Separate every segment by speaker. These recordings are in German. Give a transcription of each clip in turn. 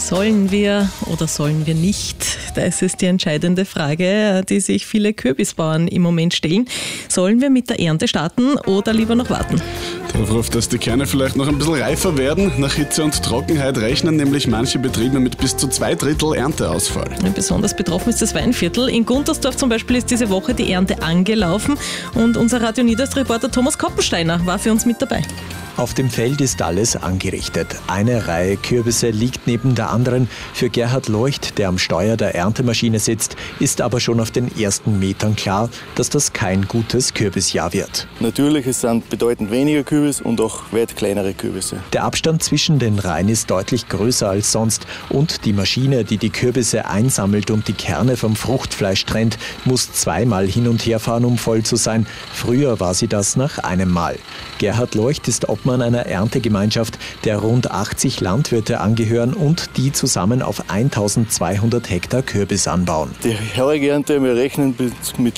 Speaker 1: Sollen wir oder sollen wir nicht? Das ist die entscheidende Frage, die sich viele Kürbisbauern im Moment stellen. Sollen wir mit der Ernte starten oder lieber noch warten?
Speaker 2: Darauf, dass die Kerne vielleicht noch ein bisschen reifer werden. Nach Hitze und Trockenheit rechnen nämlich manche Betriebe mit bis zu 2/3 Ernteausfall.
Speaker 1: Besonders betroffen ist das Weinviertel. In Guntersdorf zum Beispiel ist diese Woche die Ernte angelaufen und unser Radio Niederösterreich-Reporter Thomas Koppensteiner war für uns mit dabei.
Speaker 3: Auf dem Feld ist alles angerichtet. Eine Reihe Kürbisse liegt neben der anderen. Für Gerhard Leucht, der am Steuer der Erntemaschine sitzt, ist aber schon auf den ersten Metern klar, dass das kein gutes Kürbisjahr wird.
Speaker 4: Natürlich, es sind bedeutend weniger Kürbis und auch weit kleinere Kürbisse.
Speaker 3: Der Abstand zwischen den Reihen ist deutlich größer als sonst und die Maschine, die die Kürbisse einsammelt und die Kerne vom Fruchtfleisch trennt, muss zweimal hin und her fahren, um voll zu sein. Früher war sie das nach einem Mal. Gerhard Leucht ist Obmann einer Erntegemeinschaft, der rund 80 Landwirte angehören und die zusammen auf 1200 Hektar Kürbis anbauen.
Speaker 4: Die heurige Ernte, wir rechnen mit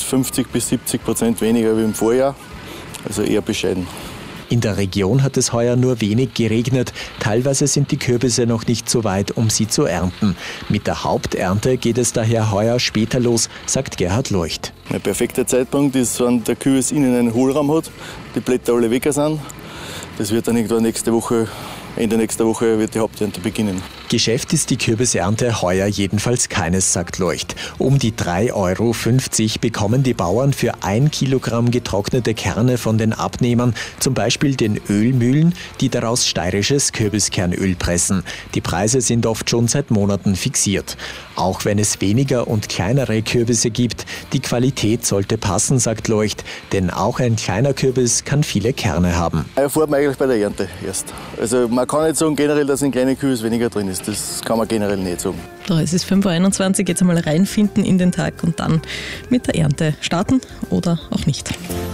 Speaker 4: 50-70% weniger wie im Vorjahr, also eher bescheiden.
Speaker 3: In der Region hat es heuer nur wenig geregnet. Teilweise sind die Kürbisse noch nicht so weit, um sie zu ernten. Mit der Haupternte geht es daher heuer später los, sagt Gerhard Leucht.
Speaker 4: Ein perfekter Zeitpunkt ist, wenn der Kürbis innen einen Hohlraum hat, die Blätter alle weg sind. Das wird dann irgendwann Ende nächster Woche wird die Haupternte beginnen.
Speaker 3: Geschäft ist die Kürbisernte heuer jedenfalls keines, sagt Leucht. Um die 3,50 € bekommen die Bauern für 1 Kilogramm getrocknete Kerne von den Abnehmern, zum Beispiel den Ölmühlen, die daraus steirisches Kürbiskernöl pressen. Die Preise sind oft schon seit Monaten fixiert. Auch wenn es weniger und kleinere Kürbisse gibt, die Qualität sollte passen, sagt Leucht, denn auch ein kleiner Kürbis kann viele Kerne haben.
Speaker 4: Erfährt man eigentlich bei der Ernte erst. Also man kann nicht sagen generell, dass in kleinen Kürbis weniger drin ist. Das kann man generell nicht sagen.
Speaker 1: Da ist es 5:21 Uhr, jetzt einmal reinfinden in den Tag und dann mit der Ernte starten oder auch nicht.